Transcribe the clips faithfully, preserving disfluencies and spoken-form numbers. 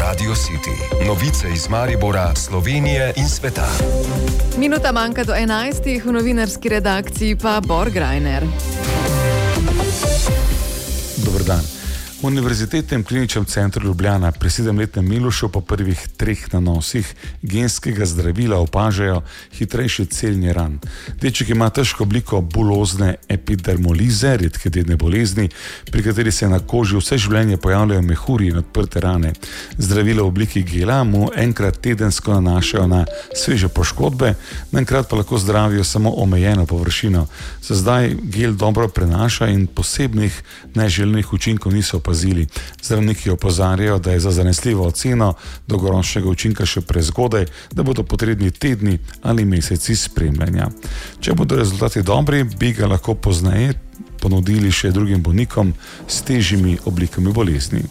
Radio City. Novice iz Maribora, Slovenije in sveta. Minuta manjka do enajstih, v novinarski redakciji pa Bor Grajner. Dober dan. V Univerzitetnem kliničnem centru Ljubljana pri sedemletnem Milošu po prvih treh nanosih genskega zdravila opažajo hitrejše celjenje ran. Deček ima težko obliko bulozne epidermolize, redke dedne bolezni, pri kateri se na koži vse življenje pojavljajo mehurji in odprte rane. Zdravila v obliki gela mu enkrat tedensko nanašajo na sveže poškodbe, enkrat pa lahko zdravijo samo omejeno površino. Za zdaj gel dobro prenaša in posebnih neželenih učinkov niso opazili. Zdravniki opozarjajo, da je za zanesljivo oceno dolgoročnega učinka še prezgodaj, da bodo potrebni tedni ali meseci spremljanja. Če bodo rezultati dobri, bi ga lahko pozneje ponudili še drugim bolnikom s težjimi oblikami bolezni.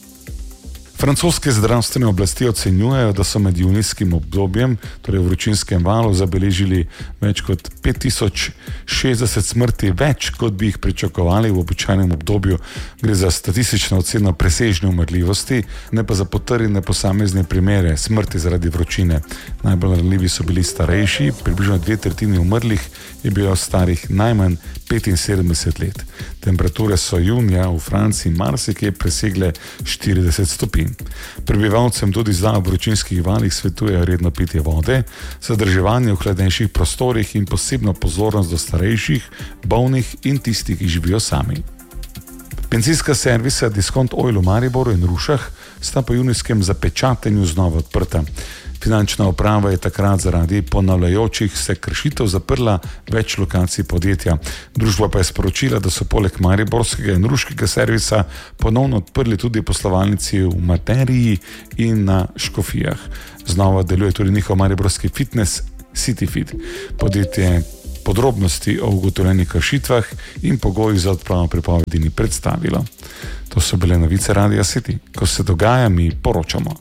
Francoske zdravstvene oblasti ocenjujejo, da so med junijskim obdobjem, torej v vročinskem valu, zabeležili več kot pet tisoč šestdeset smrti, več kot bi jih pričakovali v običajnem obdobju. Gre za statistično oceno presežne umrljivosti, ne pa za potrjene posamezne primere smrti zaradi vročine. Najbolj ranljivi so bili starejši, približno dve tretjini umrlih je bilo starih najmanj petinsedemdeset let. Temperature so junija v Franciji marsikje presegle štirideset stopinj. Prebivalcem tudi zdaj v vročinskih valih svetujejo redno pitje vode, zadrževanje v hladnejših prostorih in posebno pozornost do starejših, bolnih in tistih, ki živijo sami. Bencinska servisa Discount Oil v Mariboru in Rušah sta po junijskem zapečatenju znova odprta. Finančna uprava je takrat zaradi ponavljajočih se kršitev zaprla več lokacij podjetja. Družba pa je sporočila, da so poleg mariborskega in ruškega servisa ponovno odprli tudi poslovalnici v Materiji in na Škofijah. Znova deluje tudi njihov mariborski fitness CityFit. Podjetje podrobnosti o ugotovljenih kršitvah in pogojih za odpravo prepovedi ni predstavilo. To so bile novice Radia City. Ko se dogaja, mi poročamo.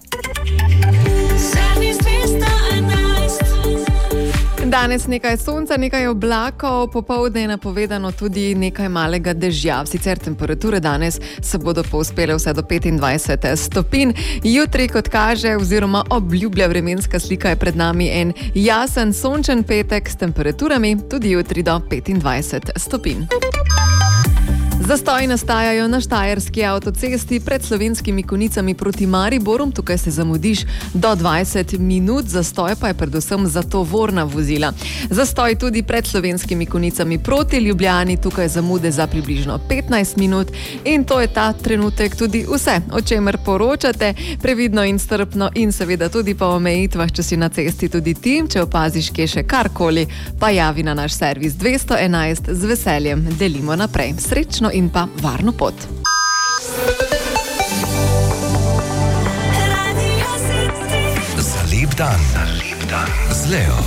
Danes nekaj sonca, nekaj oblakov, popoldne je napovedano tudi nekaj malega dežja. Sicer temperature danes se bodo povzpele vse do petindvajset stopinj. Jutri, kot kaže oziroma obljublja vremenska slika, je pred nami en jasen sončen petek s temperaturami tudi jutri do petindvajset stopinj. Zastoji nastajajo na štajerski avtocesti pred Slovenskimi Konjicami proti Mariboru. Tukaj se zamudiš do dvajset minut, zastoj pa je predvsem za tovorna vozila. Zastoj tudi pred Slovenskimi Konjicami proti Ljubljani, tukaj zamude za približno petnajst minut in to je ta trenutek tudi vse, o čemer poročate. Previdno in strpno in seveda tudi po omejitvah, če si na cesti tudi ti, če opaziš kje še karkoli, pa javi na naš servis dvesto enajst, z veseljem delimo naprej. Srečno in pa varno pot. Za lep dan, za lep dan z Leo.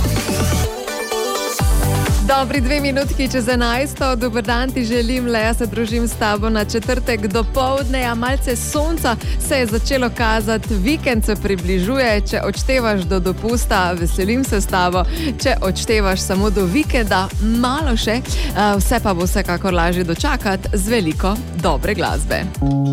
Dobri dve minutki čez enajsto, dober dan ti želim, Lea, se družim s tabo na četrtek dopoldne, a malce sonca se je začelo kazati, vikend se približuje, če odštevaš do dopusta, veselim se s tabo, če odštevaš samo do vikenda, malo še, vse pa bo vsekakor lažje dočakati z veliko dobre glasbe.